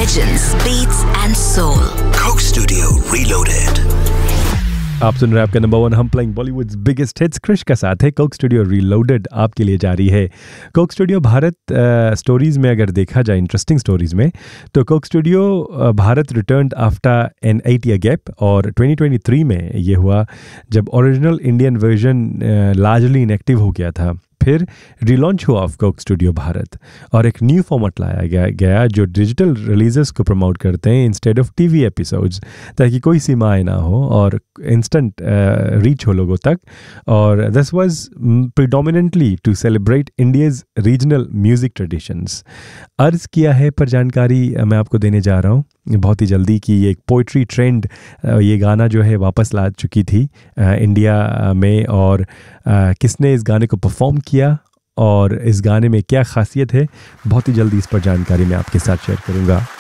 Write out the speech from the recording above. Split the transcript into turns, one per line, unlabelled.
legends, beats and soul.
Coke Studio Reloaded.
आप सुन रहे हैं आपका नंबर वन हम playing Bollywoods biggest hits Krrish का साथ है। कोक स्टूडियो रीलोडेड आपके लिए जारी है। कोक स्टूडियो भारत स्टोरीज़ में अगर देखा जाए, इंटरेस्टिंग स्टोरीज़ में, तो Coke studio Bharat returned after N 8 year gap, और 2023 में ये हुआ जब original Indian version largely inactive हो गया था। फिर रिलॉन्च हुआ ऑफ कोक स्टूडियो भारत और एक न्यू फॉर्मेट लाया गया जो डिजिटल रिलीजेस को प्रमोट करते हैं इंस्टेड ऑफ टीवी एपिसोड्स, ताकि कोई सीमाएं ना हो और इंस्टेंट रीच हो लोगों तक। और this was predominantly to celebrate India's regional music traditions. अर्ज़ किया है पर जानकारी मैं आपको देने जा रहा हूँ बहुत ही जल्दी कि ये एक पोइट्री ट्रेंड, ये गाना जो है वापस ला चुकी थी इंडिया में, और किसने इस गाने को परफॉर्म किया और इस गाने में क्या खासियत है, बहुत ही जल्दी इस पर जानकारी मैं आपके साथ शेयर करूँगा।